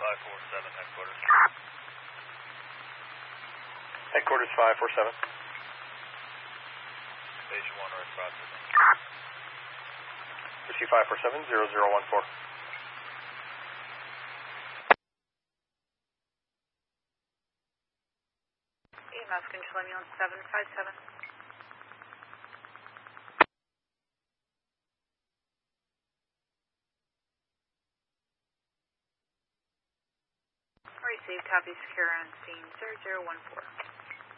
547 headquarters. Headquarters 547. Station 1 North processing. Receive 547, 0014. EMS control ambulance 757. Receive, copy, secure on scene 0014.